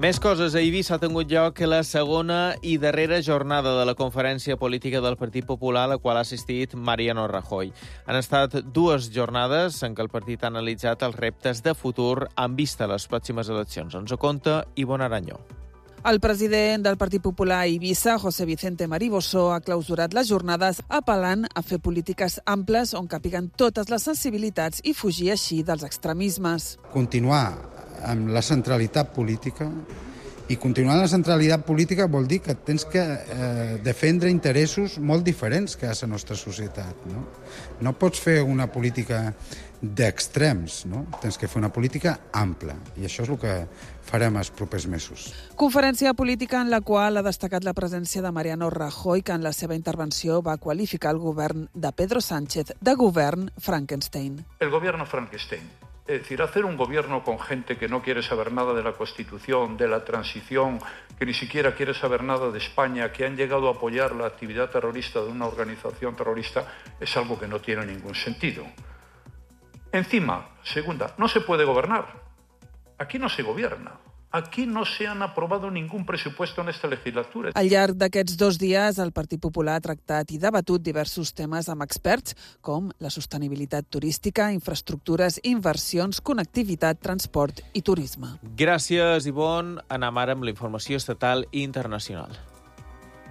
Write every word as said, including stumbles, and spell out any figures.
Més coses. A Eivissa ha tingut lloc la segona i darrera jornada de la conferència política del Partit Popular, a la qual ha assistit Mariano Rajoy. Han estat dues jornades en què el partit ha analitzat els reptes de futur amb vista a les pròximes eleccions. Ens ho conta Ivonne Aranyó. El president del Partit Popular a Eivissa, José Vicente Mariboso, ha clausurat les jornades apel·lant a fer polítiques amples on capiguen totes les sensibilitats i fugir així dels extremismes. Continuar amb la centralitat política, i continuar amb la centralitat política vol dir que tens que eh, defendre interessos molt diferents que hi ha a la nostra societat. No, no pots fer una política d'extrems, no? Tens que fer una política ampla, i això és el que farem els propers mesos. Conferència política en la qual ha destacat la presència de Mariano Rajoy, que en la seva intervenció va qualificar el govern de Pedro Sánchez de govern Frankenstein. El gobierno Frankenstein. Es decir, hacer un gobierno con gente que no quiere saber nada de la Constitución, de la transición, que ni siquiera quiere saber nada de España, que han llegado a apoyar la actividad terrorista de una organización terrorista, es algo que no tiene ningún sentido. Encima, segunda, no se puede gobernar. Aquí no se gobierna. Aquí no se han aprobado ningún presupuesto en esta legislatura. Al llarg d'aquests dos dies, el Partit Popular ha tractat i debatut diversos temes amb experts, com la sostenibilitat turística, infraestructures, inversions, connectivitat, transport i turisme. Gràcies, Ivonne. Anem ara amb la informació estatal i internacional.